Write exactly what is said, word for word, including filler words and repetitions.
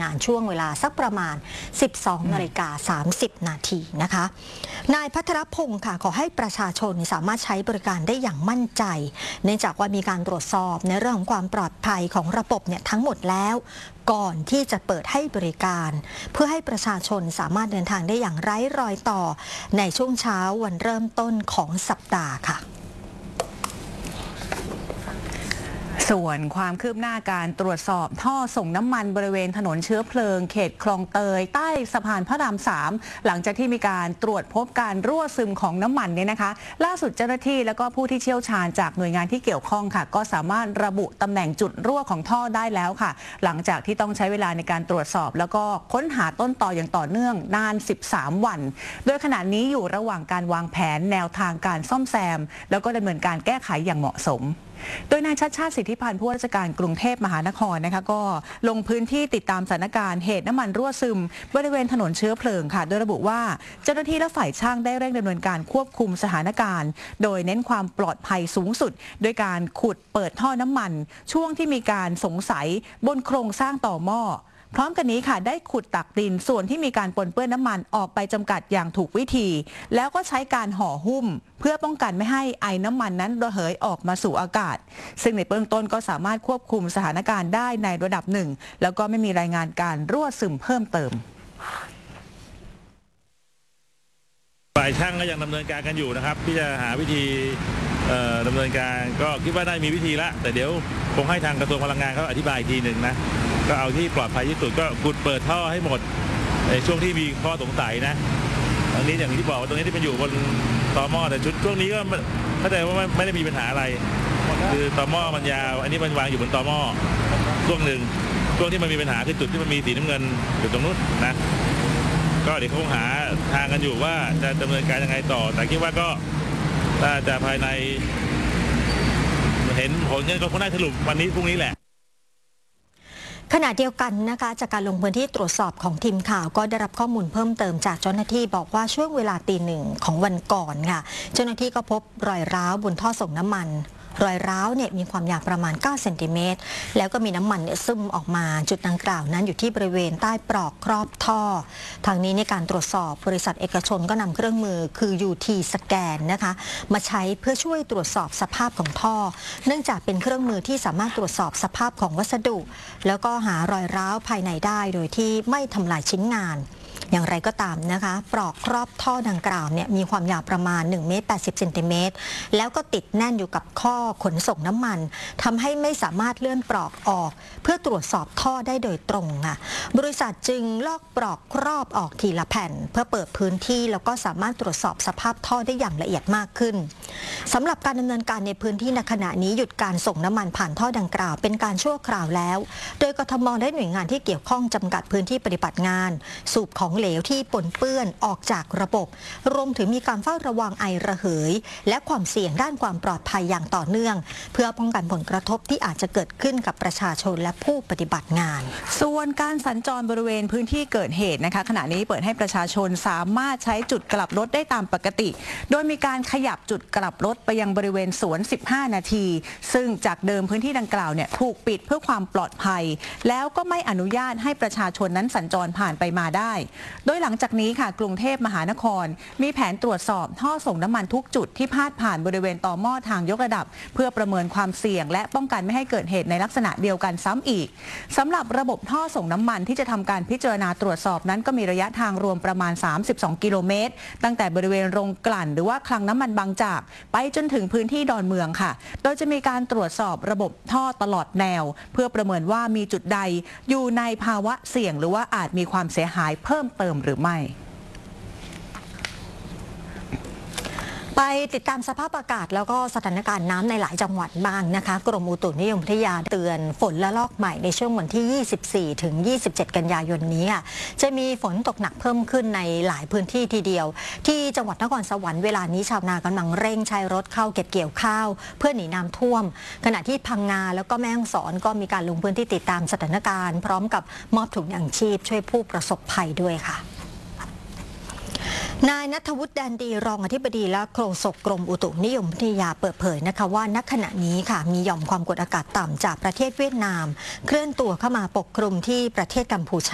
านช่วงเวลาสักประมาณ สิบสองนาฬิกาสามสิบนาทีนะคะนายพัทรพงศ์ค่ะขอให้ประชาชนสามารถใช้บริการได้อย่างมั่นใจเนื่องจากว่ามีการตรวจสอบในเรื่องของความปลอดภัยของระบบเนี่ยทั้งหมดแล้วก่อนที่จะเปิดให้บริการเพื่อให้ประชาชนสามารถเดินทางได้อย่างไร้รอยต่อในช่วงเช้าวันเริ่มต้นของสัปดาห์ค่ะส่วนความคืบหน้าการตรวจสอบท่อส่งน้ำมันบริเวณถนนเชื้อเพลิงเขตคลองเตยใต้สะพานพระรามสามหลังจากที่มีการตรวจพบการรั่วซึมของน้ำมันเนี่ยนะคะล่าสุดเจ้าหน้าที่และก็ผู้ที่เชี่ยวชาญจากหน่วยงานที่เกี่ยวข้องค่ะก็สามารถระบุตำแหน่งจุดรั่วของท่อได้แล้วค่ะหลังจากที่ต้องใช้เวลาในการตรวจสอบแล้วก็ค้นหาต้นตออย่างต่อเนื่องนานสิบสามวันโดยขณะนี้อยู่ระหว่างการวางแผนแนวทางการซ่อมแซมแล้วก็ดำเนินการแก้ไขอย่างเหมาะสมโดยนายชัชชาติสิทธิพันธ์ผู้ว่าราชการกรุงเทพมหานครนะคะก็ลงพื้นที่ติดตามสถานการณ์เหตุน้ำมันรั่วซึมบริเวณถนนเชื้อเพลิงค่ะโดยระบุว่าเจ้าหน้าที่และฝ่ายช่างได้เร่งดำเนินการควบคุมสถานการณ์โดยเน้นความปลอดภัยสูงสุดโดยการขุดเปิดท่อน้ำมันช่วงที่มีการสงสัยบนโครงสร้างต่อหม้อพร้อมกันนี้ค่ะได้ขุดตักดินส่วนที่มีการปนเปื้อนน้ำมันออกไปจำกัดอย่างถูกวิธีแล้วก็ใช้การห่อหุ้มเพื่อป้องกันไม่ให้ไอน้ำมันนั้นระเหยออกมาสู่อากาศซึ่งในเบื้องต้นก็สามารถควบคุมสถานการณ์ได้ในระดับหนึ่งแล้วก็ไม่มีรายงานการรั่วซึมเพิ่มเติมฝ่ายช่างก็ยังดำเนินการกันอยู่นะครับที่จะหาวิธีดำเนินการก็คิดว่าได้มีวิธีละแต่เดี๋ยวคงให้ทางกระทรวงพลังงานเขาอธิบายอีกทีหนึ่งนะก็เอาที่ปลอดภัยที่สุดก็ขุดเปิดท่อให้หมดในช่วงที่มีข้อสงสัยนะตรงนี้อย่างที่บอกตรงนี้ที่มันอยู่บนต่อหม้อแต่ชุดช่วงนี้ก็เข้าใจว่าไม่ได้มีปัญหาอะไรคือต่อหม้อมันยาวอันนี้มันวางอยู่บนต่อหม้อช่วงหนึ่งช่วงที่มันมีปัญหาคือจุดที่มันมีสีน้ำเงินอยู่ตรงนู้นนะก็เดี๋ยวคงหาทางกันอยู่ว่าจะดำเนินการยังไงต่อแต่คิดว่าก็ถ้าจะภายในเห็นผลก็คงได้สรุปวันนี้พรุ่งนี้แหละขณะเดียวกันนะคะจากการลงพื้นที่ตรวจสอบของทีมข่าวก็ได้รับข้อมูลเพิ่มเติมจากเจ้าหน้าที่บอกว่าช่วงเวลาตีหนึ่งของวันก่อนค่ะเจ้าหน้าที่ก็พบรอยร้าวบนท่อส่งน้ำมันรอยร้าวเนี่ยมีความยาวประมาณเก้าเซนติเมตรแล้วก็มีน้ำมันเนี่ยซึมออกมาจุดดังกล่าวนั้นอยู่ที่บริเวณใต้ปลอกครอบท่อทางนี้ในการตรวจสอบบริษัทเอกชนก็นำเครื่องมือคือ ยู ที สแกนนะคะมาใช้เพื่อช่วยตรวจสอบสภาพของท่อเนื่องจากเป็นเครื่องมือที่สามารถตรวจสอบสภาพของวัสดุแล้วก็หารอยร้าวภายในได้โดยที่ไม่ทำลายชิ้นงานอย่างไรก็ตามนะคะปลอกครอบท่อดังกล่าวเนี่ยมีความยาวประมาณหนึ่งเมตรแปดสิบเซนติเมตรแล้วก็ติดแน่นอยู่กับข้อขนส่งน้ำมันทำให้ไม่สามารถเลื่อนปลอกออกเพื่อตรวจสอบท่อได้โดยตรงค่ะบริษัทจึงลอกปลอกครอบออกทีละแผ่นเพื่อเปิดพื้นที่แล้วก็สามารถตรวจสอบสภาพท่อได้อย่างละเอียดมากขึ้นสำหรับการดำเนินการในพื้นที่ในขณะนี้หยุดการส่งน้ำมันผ่านท่อดังกล่าวเป็นการชั่วคราวแล้วโดยกทมและหน่วยงานที่เกี่ยวข้องจำกัดพื้นที่ปฏิบัติงานสูบของเหลวที่ปนเปื้อนออกจากระบบรวมถึงมีการเฝ้าระวังไอระเหยและความเสี่ยงด้านความปลอดภัยอย่างต่อเนื่องเพื่อป้องกันผลกระทบที่อาจจะเกิดขึ้นกับประชาชนและผู้ปฏิบัติงานส่วนการสัญจรบริเวณพื้นที่เกิดเหตุนะคะขณะนี้เปิดให้ประชาชนสามารถใช้จุดกลับรถได้ตามปกติโดยมีการขยับจุดกลับรถไปยังบริเวณสวนสิบห้านาทีซึ่งจากเดิมพื้นที่ดังกล่าวเนี่ยถูกปิดเพื่อความปลอดภัยแล้วก็ไม่อนุญาตให้ประชาชนนั้นสัญจรผ่านไปมาได้โดยหลังจากนี้ค่ะกรุงเทพมหานครมีแผนตรวจสอบท่อส่งน้ำมันทุกจุดที่พาดผ่านบริเวณต่อหม้อทางยกระดับเพื่อประเมินความเสี่ยงและป้องกันไม่ให้เกิดเหตุในลักษณะเดียวกันซ้ำอีกสำหรับระบบท่อส่งน้ำมันที่จะทำการพิจารณาตรวจสอบนั้นก็มีระยะทางรวมประมาณสามสิบสองกิโลเมตรตั้งแต่บริเวณโรงกลั่นหรือว่าคลังน้ำมันบางจากไปจนถึงพื้นที่ดอนเมืองค่ะโดยจะมีการตรวจสอบระบบท่อตลอดแนวเพื่อประเมินว่ามีจุดใดอยู่ในภาวะเสี่ยงหรือว่าอาจมีความเสียหายเพิ่มเติมหรือไม่ไปติดตามสภาพอากาศแล้วก็สถานการณ์น้ำในหลายจังหวัดบ้างนะคะกรมอุตุนิยมวิทยาเตือนฝนละลอกใหม่ในช่วงวันที่ยี่สิบสี่ถึงยี่สิบเจ็ดกันยายนนี้จะมีฝนตกหนักเพิ่มขึ้นในหลายพื้นที่ทีเดียวที่จังหวัดนครสวรรค์เวลานี้ชาวนากำลังเร่งใช้รถเข้าเก็บเกี่ยวข้าวเพื่อหนีน้ำท่วมขณะที่พังงาแล้วก็แม่ฮ่องสอนก็มีการลงพื้นที่ติดตามสถานการณ์พร้อมกับมอบถุงยางชีพช่วยผู้ประสบภัยด้วยค่ะนายณัฐวุฒิ แดนดีรองอธิบดีและโฆษกกรมอุตุนิยมวิทยาเปิดเผยนะคะว่าณขณะนี้ค่ะมีหย่อมความกดอากาศต่ำจากประเทศเวียดนามเคลื่อนตัวเข้ามาปกคลุมที่ประเทศกัมพูชา